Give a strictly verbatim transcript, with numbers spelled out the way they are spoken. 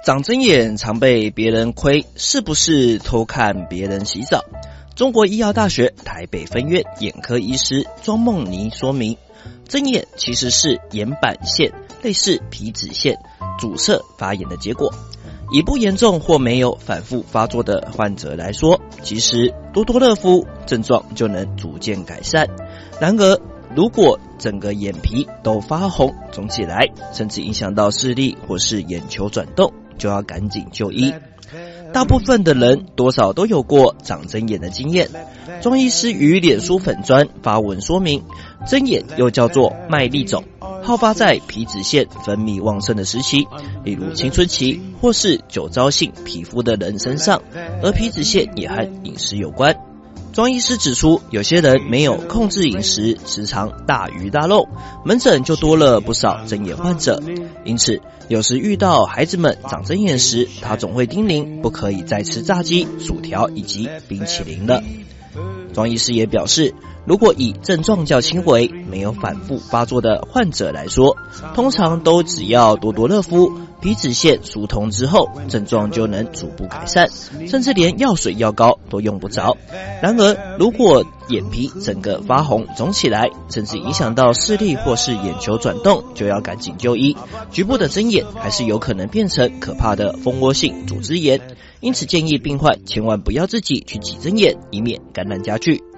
长针眼常被别人亏，是不是偷看别人洗澡？中国医药大学台北分院眼科医师庄梦妮说明，针眼其实是眼板腺类似皮脂腺阻塞发炎的结果。以不严重或没有反复发作的患者来说，其实多多热敷症状就能逐渐改善。然而如果整个眼皮都发红肿起来，甚至影响到视力或是眼球转动，就要赶紧就医。大部分的人多少都有过长针眼的经验。庄医师于脸书粉专发文说明，针眼又叫做麦粒肿，好发在皮脂腺分泌旺盛的时期，例如青春期或是酒糟性皮肤的人身上，而皮脂腺也和饮食有关。庄医师指出，有些人没有控制饮食，时常大鱼大肉，门诊就多了不少针眼患者。因此有时遇到孩子们长针眼时，他总会叮咛不可以再吃炸鸡、薯条以及冰淇淋了。庄医师也表示，如果以症状较轻微、没有反复发作的患者来说，通常都只要多多热敷，皮脂腺疏通之后，症状就能逐步改善，甚至连药水药膏都用不着。然而如果眼皮整个发红肿起来，甚至影响到视力或是眼球转动，就要赶紧就医。局部的针眼还是有可能变成可怕的蜂窝性组织炎，因此建议病患千万不要自己去挤针眼，以免感染加剧。